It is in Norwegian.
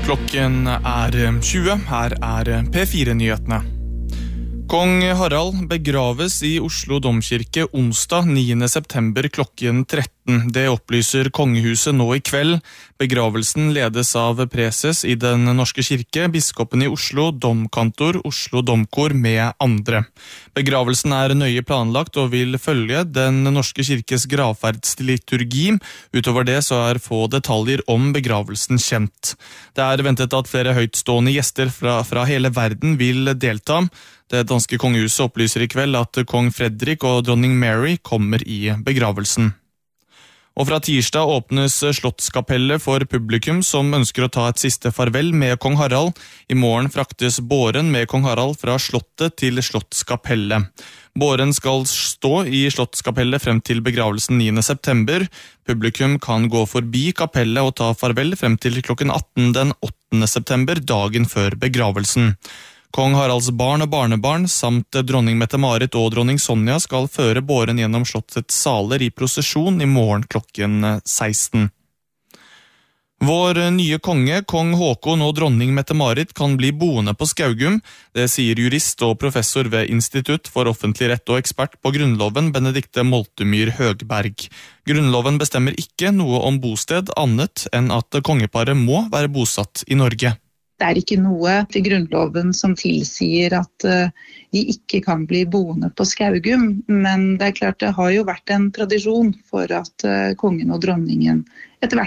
Klokken 20, her P4-nyhetene. Kong Harald begraves i Oslo Domkirke onsdag 9. september klokken 13. Det opplyser kongehuset nå i kveld. Begravelsen ledes av preses i Den norske kirke, biskopen i Oslo, domkantor, Oslo Domkor med andre. Begravelsen nøye planlagt og vil følge Den norske kirkes gravferdsliturgi. Utover det så få detaljer om begravelsen kjent. Det ventet at flere høytstående gjester fra hele verden vil delta. Det danske kongehuset opplyser i kveld at kong Fredrik og dronning Mary kommer i begravelsen. Og fra tirsdag åpnes Slottskapellet for publikum som ønsker å ta et siste farvel med kong Harald. I morgen fraktes båren med kong Harald fra slottet til Slottskapellet. Båren skal stå i Slottskapellet frem til begravelsen 9. september. Publikum kan gå forbi kapellet og ta farvel frem til klokken 18 den 8. september, dagen før begravelsen. Kong Haralds barn og barnebarn, samt dronning Mette-Marit og dronning Sonja skal føre båren gjennom slottets saler i prosesjon i morgen klokken 16. Vår nye konge, kong Håkon og dronning Mette-Marit kan bli boende på Skaugum. Det sier jurist og professor ved Institutt for offentlig rett og ekspert på Grunnloven, Benedikte Moltemyr Høgberg. Grunnloven bestemmer ikke noe om bosted annet enn at kongeparet må være bosatt i Norge. Det ikke noe til Grunnloven som tilsier at de ikke kan bli boende på Skaugum, men det klart det har jo vært en tradisjon for at kongen og dronningen etter hvert